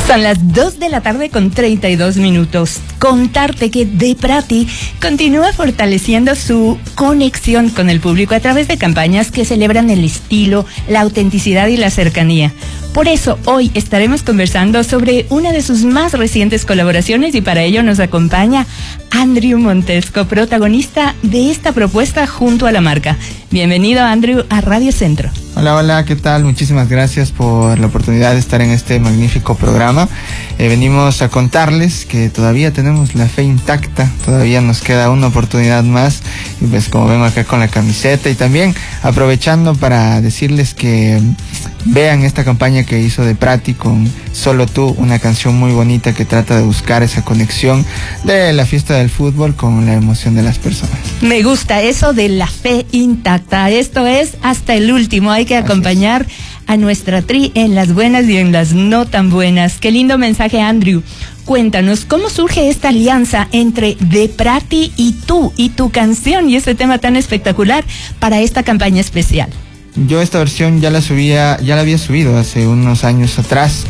Son las 2 de la tarde con 32 minutos. Contarte que De Prati continúa fortaleciendo su conexión con el público a través de campañas que celebran el estilo, la autenticidad y la cercanía. Por eso hoy estaremos conversando sobre una de sus más recientes colaboraciones y para ello nos acompaña Andrew Montesco, protagonista de esta propuesta junto a la marca. Bienvenido, Andrew, a Radio Centro. Hola, hola, ¿qué tal? Muchísimas gracias por la oportunidad de estar en este magnífico programa. Venimos a contarles que todavía tenemos la fe intacta, todavía nos queda una oportunidad más y pues como vengo acá con la camiseta y también aprovechando para decirles que vean esta campaña que hizo De Prati con Solo Tú, una canción muy bonita que trata de buscar esa conexión de la fiesta del fútbol con la emoción de las personas. Me gusta eso de la fe intacta, esto es hasta el último, hay que acompañar a nuestra tri en las buenas y en las no tan buenas. Qué lindo mensaje, Andrew. Cuéntanos, ¿cómo surge esta alianza entre De Prati y tú, y tu canción, y este tema tan espectacular para esta campaña especial? Yo esta versión ya la había subido hace unos años atrás,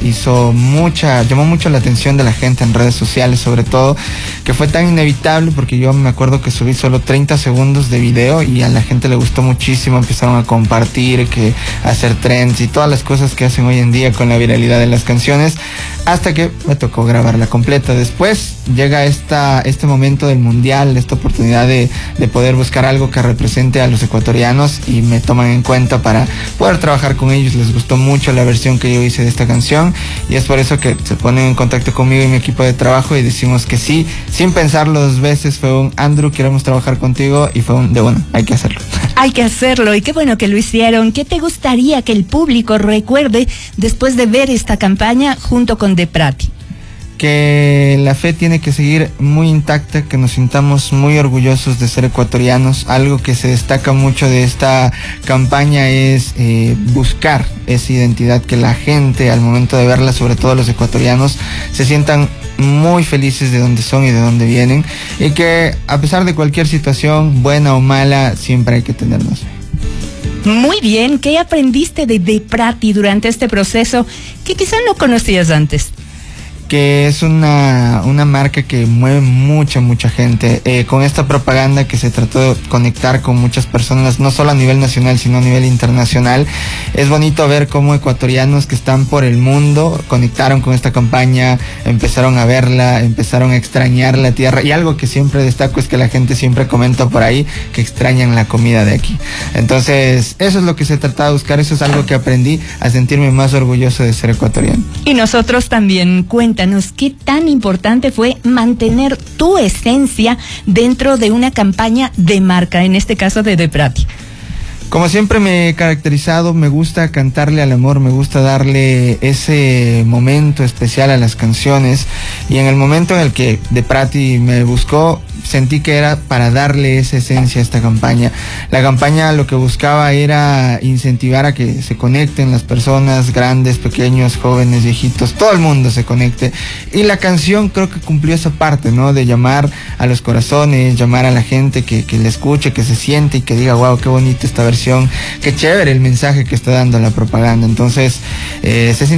llamó mucho la atención de la gente en redes sociales, sobre todo, que fue tan inevitable porque yo me acuerdo que subí solo 30 segundos de video y a la gente le gustó muchísimo, empezaron a compartir, a hacer trends y todas las cosas que hacen hoy en día con la viralidad de las canciones, hasta que me tocó grabarla completa. Después llega este momento del mundial, esta oportunidad de poder buscar algo que represente a los ecuatorianos y me toman en cuenta para poder trabajar con ellos. Les gustó mucho la versión que yo hice de esta canción y es por eso que se ponen en contacto conmigo y mi equipo de trabajo y decimos que sí, sin pensarlo dos veces. Fue un Andrew, queremos trabajar contigo, y fue un hay que hacerlo. Hay que hacerlo, y qué bueno que lo hicieron. ¿Qué te gustaría que el público recuerde después de ver esta campaña junto con De Prati? Que la fe tiene que seguir muy intacta, que nos sintamos muy orgullosos de ser ecuatorianos. Algo que se destaca mucho de esta campaña es buscar esa identidad, que la gente al momento de verla, sobre todo los ecuatorianos, se sientan muy felices de dónde son y de dónde vienen, y que a pesar de cualquier situación, buena o mala, siempre hay que tenernos fe. Muy bien, ¿qué aprendiste de De Prati durante este proceso que quizás no conocías antes? Que es una marca que mueve mucha gente, con esta propaganda que se trató de conectar con muchas personas, no solo a nivel nacional sino a nivel internacional. Es bonito ver cómo ecuatorianos que están por el mundo conectaron con esta campaña, empezaron a verla, empezaron a extrañar la tierra, y algo que siempre destaco es que la gente siempre comenta por ahí que extrañan la comida de aquí. Entonces eso es lo que se trataba de buscar, eso es algo que aprendí, a sentirme más orgulloso de ser ecuatoriano. Y nosotros también. Cuéntanos, ¿qué tan importante fue mantener tu esencia dentro de una campaña de marca, en este caso de De Prati? Como siempre me he caracterizado, me gusta cantarle al amor, me gusta darle ese momento especial a las canciones, y en el momento en el que De Prati me buscó, sentí que era para darle esa esencia a esta campaña. La campaña lo que buscaba era incentivar a que se conecten las personas, grandes, pequeños, jóvenes, viejitos, todo el mundo se conecte, y la canción creo que cumplió esa parte, ¿no? De llamar a los corazones, llamar a la gente que la escuche, que se siente y que diga, wow, qué bonita esta versión, qué chévere el mensaje que está dando la propaganda. Entonces se